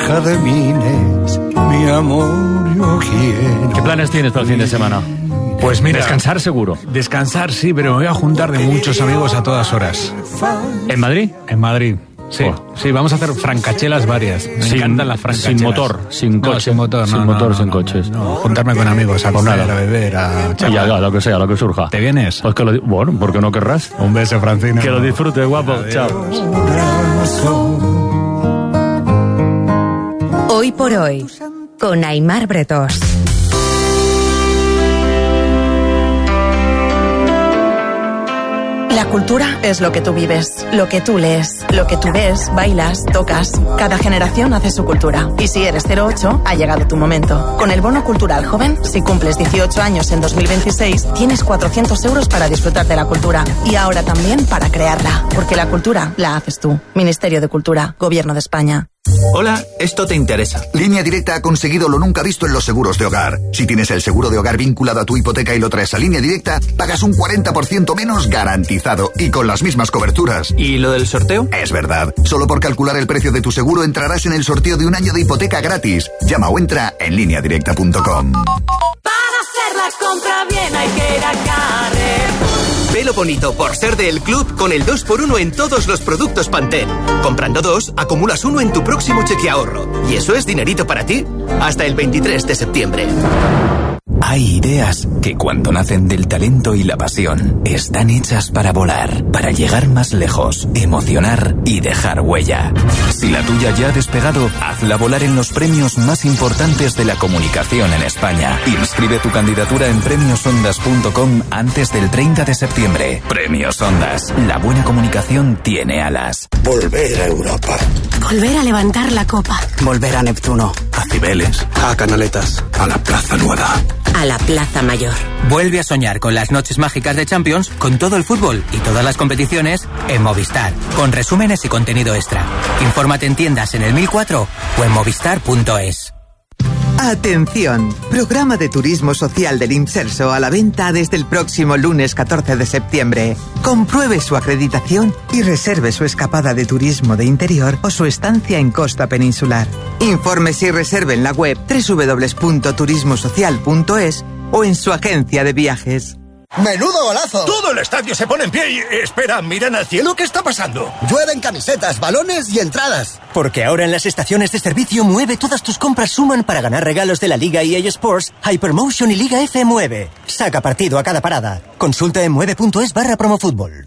jardines, mi amor, yo quiero. ¿Qué planes tienes para el fin de semana? Pues mira, descansar seguro. Descansar sí, pero me voy a juntar de muchos amigos a todas horas. ¿En Madrid? En Madrid. Sí, sí, vamos a hacer francachelas varias. Me encantan las francachelas. Sin motor, sin coche. No, sin motor, sin motor, sin coches. No, juntarme con amigos, a comer, a beber, a charlar. Ya, lo que sea, lo que surja. ¿Te vienes? Pues que bueno, ¿por qué no querrás? Un beso, Francino. Que lo disfrutes, guapo. Adiós. Chao. Hoy por hoy, con Aimar Bretós. La cultura es lo que tú vives, lo que tú lees, lo que tú ves, bailas, tocas. Cada generación hace su cultura. Y si eres 08, ha llegado tu momento. Con el Bono Cultural Joven, si cumples 18 años en 2026, tienes 400 euros para disfrutar de la cultura. Y ahora también para crearla. Porque la cultura la haces tú. Ministerio de Cultura, Gobierno de España. Hola, esto te interesa. Línea Directa ha conseguido lo nunca visto en los seguros de hogar. Si tienes el seguro de hogar vinculado a tu hipoteca y lo traes a Línea Directa, pagas un 40% menos garantizado y con las mismas coberturas. ¿Y lo del sorteo? Es verdad. Solo por calcular el precio de tu seguro entrarás en el sorteo de un año de hipoteca gratis. Llama o entra en lineadirecta.com. Para hacer la compra bien hay que ir a Carrefour. Velo bonito por ser del club con el 2x1 en todos los productos Pantene. Comprando 2, acumulas 1 en tu próximo cheque ahorro. Y eso es dinerito para ti. Hasta el 23 de septiembre. Hay ideas que cuando nacen del talento y la pasión están hechas para volar, para llegar más lejos, emocionar y dejar huella. Si la tuya ya ha despegado, hazla volar en los premios más importantes de la comunicación en España. Inscribe tu candidatura en premiosondas.com antes del 30 de septiembre. Premios Ondas. La buena comunicación tiene alas. Volver a Europa. Volver a levantar la copa. Volver a Neptuno. A Cibeles. A Canaletas. A la Plaza Nueva. A la Plaza Mayor. Vuelve a soñar con las noches mágicas de Champions, con todo el fútbol y todas las competiciones en Movistar, con resúmenes y contenido extra. Infórmate en tiendas en el 1004 o en movistar.es. Atención, programa de turismo social del Imserso a la venta desde el próximo lunes 14 de septiembre. Compruebe su acreditación y reserve su escapada de turismo de interior o su estancia en costa peninsular. Infórmese y reserve en la web www.turismosocial.es o en su agencia de viajes. ¡Menudo golazo! Todo el estadio se pone en pie y... Espera, miran al cielo, ¿qué está pasando? Llueven camisetas, balones y entradas. Porque ahora en las estaciones de servicio Mueve todas tus compras suman para ganar regalos de la Liga EA Sports, Hypermotion y Liga F Mueve. Saca partido a cada parada. Consulta en mueve.es/promofútbol.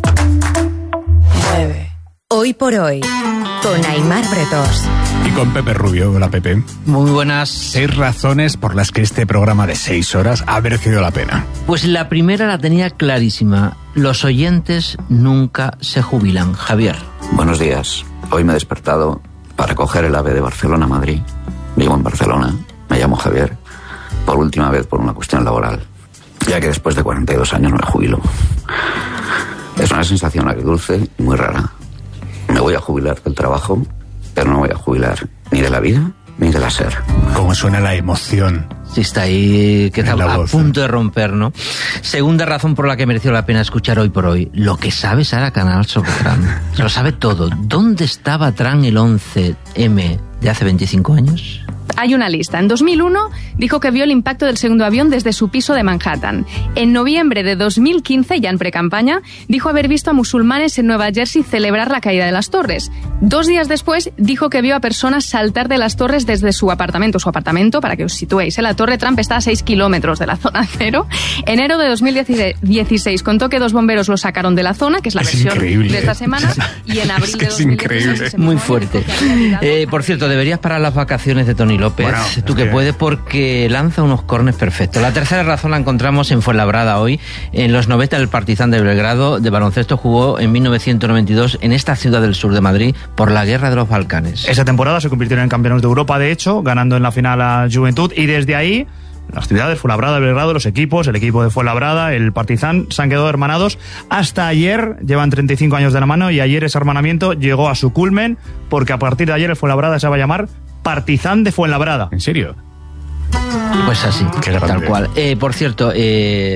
Hoy por hoy, con Aimar Bretós. Y con Pepe Rubio. Hola, Pepe. Muy buenas. 6 razones por las que este programa de 6 horas ha merecido la pena. Pues la primera la tenía clarísima. Los oyentes nunca se jubilan. Javier. Buenos días. Hoy me he despertado para coger el AVE de Barcelona a Madrid. Vivo en Barcelona. Me llamo Javier. Por última vez por una cuestión laboral. Ya que después de 42 años me jubilo. Es una sensación agridulce y muy rara. Me voy a jubilar del trabajo, pero no voy a jubilar ni de la vida ni de la SER. ¿Cómo suena la emoción? Sí, está ahí, que está a punto de romper, ¿no? Segunda razón por la que mereció la pena escuchar Hoy por Hoy. Lo que sabe Sara Canal sobre Trump. Se lo sabe todo. ¿Dónde estaba Trump el 11M de hace 25 años? Hay una lista. En 2001 dijo que vio el impacto del segundo avión desde su piso de Manhattan. En noviembre de 2015, ya en precampaña, dijo haber visto a musulmanes en Nueva Jersey celebrar la caída de las torres. 2 días después, dijo que vio a personas saltar de las torres desde su apartamento. Su apartamento, para que os situéis, la Torre Trump está a 6 kilómetros de la zona cero. Enero de 2016 contó que 2 bomberos lo sacaron de la zona, que es la versión de esta semana, y en abril de 2016... Muy fuerte. Por cierto, deberías parar las vacaciones de Tony López, bueno, tú que puedes, porque lanza unos córners perfectos. La tercera razón la encontramos en Fuenlabrada hoy. En los 90 el Partizan de Belgrado de baloncesto jugó en 1992 en esta ciudad del sur de Madrid por la Guerra de los Balcanes. Esa temporada se convirtieron en campeones de Europa, de hecho, ganando en la final a Juventud, y desde ahí las ciudades, Fuenlabrada, Belgrado, los equipos, el equipo de Fuenlabrada, el Partizan, se han quedado hermanados hasta ayer. Llevan 35 años de la mano y ayer ese hermanamiento llegó a su culmen, porque a partir de ayer el Fuenlabrada se va a llamar Partizan de Fuenlabrada. ¿En serio? Pues así, tal cual. Por cierto,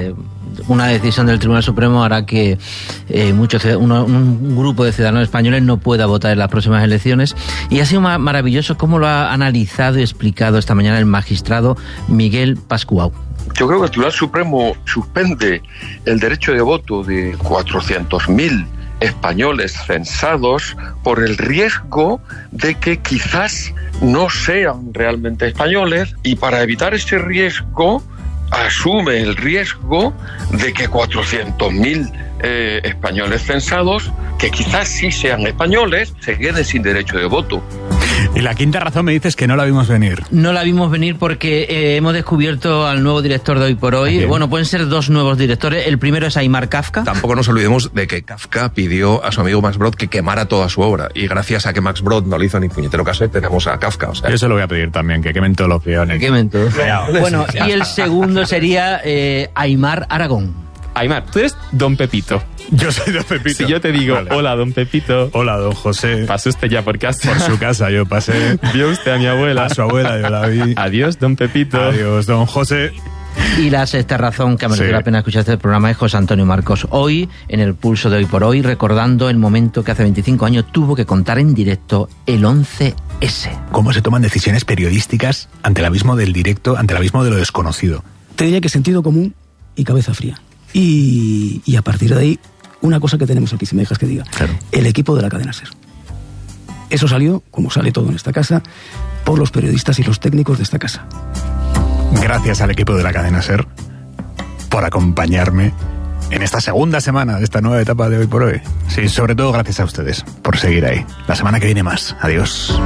una decisión del Tribunal Supremo hará que un grupo de ciudadanos españoles no pueda votar en las próximas elecciones. Y ha sido maravilloso cómo lo ha analizado y explicado esta mañana el magistrado Miguel Pascual. Yo creo que el Tribunal Supremo suspende el derecho de voto de 400.000 españoles censados por el riesgo de que quizás no sean realmente españoles, y para evitar ese riesgo asume el riesgo de que 400.000 españoles censados, que quizás sí sean españoles, se queden sin derecho de voto. Y la quinta razón me dices que no la vimos venir. No la vimos venir porque hemos descubierto al nuevo director de Hoy por Hoy. Bien. Bueno, pueden ser dos nuevos directores. El primero es Aimar Kafka. Tampoco nos olvidemos de que Kafka pidió a su amigo Max Brod que quemara toda su obra. Y gracias a que Max Brod no le hizo ni puñetero caso, tenemos a Kafka. O sea, yo se lo voy a pedir también, que quemen todos los guiones. Que quemen todos. Bueno, y el segundo sería Aimar Aragón. Aimar, tú eres Don Pepito. Yo soy Don Pepito. Si yo te digo, vale. Hola, Don Pepito. Hola, Don José. Pasó usted ya por casa. Por su casa yo pasé. Vio usted a mi abuela. A su abuela yo la vi. Adiós, Don Pepito. Adiós, Don José. Y la sexta razón que merece la pena escuchar este programa es José Antonio Marcos. Hoy, en el pulso de Hoy por Hoy, recordando el momento que hace 25 años tuvo que contar en directo el 11S. ¿Cómo se toman decisiones periodísticas ante el abismo del directo, ante el abismo de lo desconocido? Te diría que sentido común y cabeza fría. Y a partir de ahí, una cosa que tenemos aquí, si me dejas que diga, claro. El equipo de la cadena SER. Eso salió, como sale todo en esta casa, por los periodistas y los técnicos de esta casa. Gracias al equipo de la cadena SER por acompañarme en esta segunda semana de esta nueva etapa de Hoy por Hoy. Sí, sobre todo gracias a ustedes por seguir ahí. La semana que viene más. Adiós.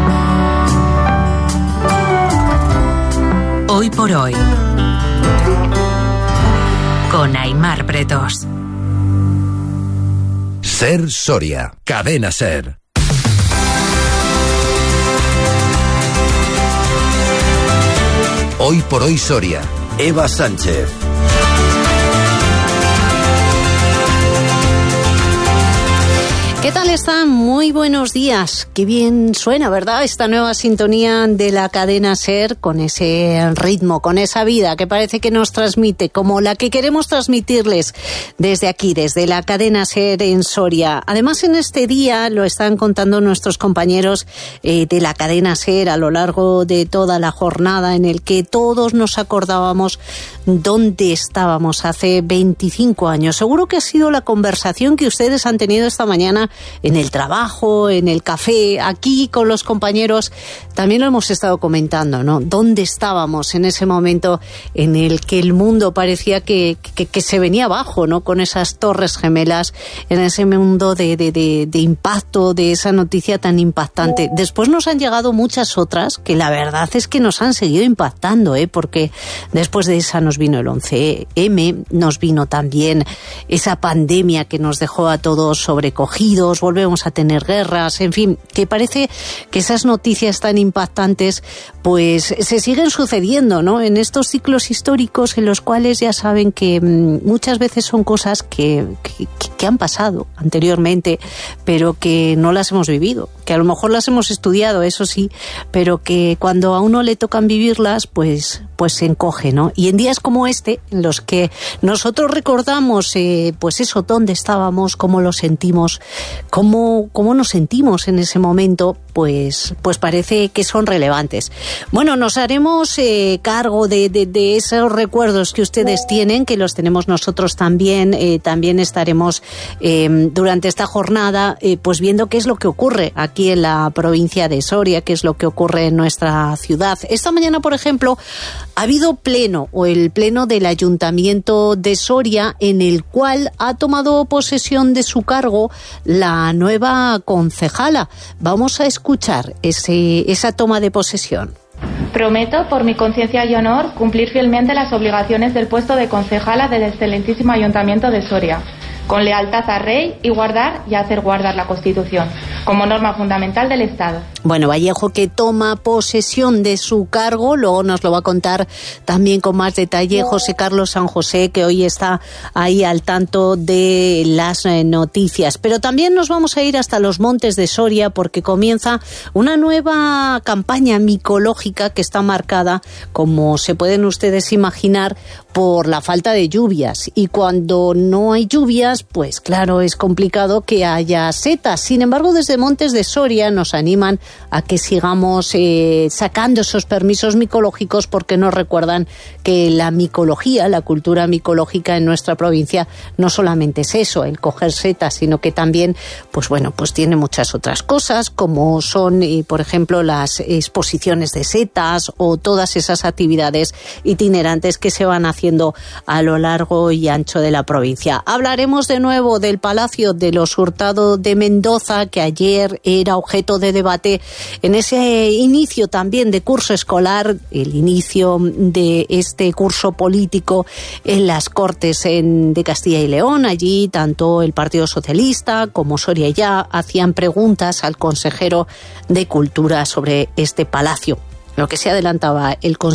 Hoy por Hoy, con Aimar Bretos. SER Soria, cadena SER. Hoy por Hoy Soria, Eva Sánchez. ¿Qué tal están? Muy buenos días. Qué bien suena, ¿verdad? Esta nueva sintonía de la cadena SER, con ese ritmo, con esa vida que parece que nos transmite, como la que queremos transmitirles desde aquí, desde la cadena SER en Soria. Además, en este día lo están contando nuestros compañeros de la cadena SER a lo largo de toda la jornada, en el que todos nos acordábamos dónde estábamos hace 25 años. Seguro que ha sido la conversación que ustedes han tenido esta mañana en el trabajo, en el café, aquí con los compañeros. También lo hemos estado comentando, ¿no? ¿Dónde estábamos en ese momento en el que el mundo parecía que se venía abajo, ¿no? Con esas torres gemelas, en ese mundo de impacto, de esa noticia tan impactante. Después nos han llegado muchas otras que la verdad es que nos han seguido impactando, porque después de esa nos vino el 11M, nos vino también esa pandemia que nos dejó a todos sobrecogidos, volvemos a tener guerras, en fin, que parece que esas noticias tan impactantes pues se siguen sucediendo, ¿no? En estos ciclos históricos en los cuales ya saben que muchas veces son cosas que han pasado anteriormente, pero que no las hemos vivido, que a lo mejor las hemos estudiado, eso sí, pero que cuando a uno le tocan vivirlas, pues se encoge, ¿no? Y en días como este, en los que nosotros recordamos, pues eso, dónde estábamos, cómo lo sentimos, cómo nos sentimos en ese momento, pues parece que son relevantes. Bueno, nos haremos cargo de esos recuerdos que ustedes tienen, que los tenemos nosotros también. También estaremos durante esta jornada pues viendo qué es lo que ocurre aquí en la provincia de Soria, qué es lo que ocurre en nuestra ciudad. Esta mañana, por ejemplo, ha habido pleno, o el pleno del Ayuntamiento de Soria, en el cual ha tomado posesión de su cargo la nueva concejala. Vamos a escuchar esa toma de posesión. Prometo, por mi conciencia y honor, cumplir fielmente las obligaciones del puesto de concejala del excelentísimo Ayuntamiento de Soria, con lealtad al Rey y guardar y hacer guardar la Constitución, como norma fundamental del Estado. Bueno, Vallejo, que toma posesión de su cargo, luego nos lo va a contar también con más detalle José Carlos San José, que hoy está ahí al tanto de las noticias. Pero también nos vamos a ir hasta los Montes de Soria, porque comienza una nueva campaña micológica que está marcada, como se pueden ustedes imaginar, por la falta de lluvias. Y cuando no hay lluvias, pues claro, es complicado que haya setas. Sin embargo, desde Montes de Soria nos animan a que sigamos sacando esos permisos micológicos, porque nos recuerdan que la micología, la cultura micológica en nuestra provincia no solamente es eso, el coger setas, sino que también, pues bueno, pues tiene muchas otras cosas, como son, por ejemplo, las exposiciones de setas o todas esas actividades itinerantes que se van haciendo a lo largo y ancho de la provincia. Hablaremos de nuevo del Palacio de los Hurtado de Mendoza, que ayer era objeto de debate en ese inicio también de curso escolar, el inicio de este curso político en las Cortes de Castilla y León. Allí tanto el Partido Socialista como Soria Ya hacían preguntas al consejero de Cultura sobre este palacio. Lo que se adelantaba el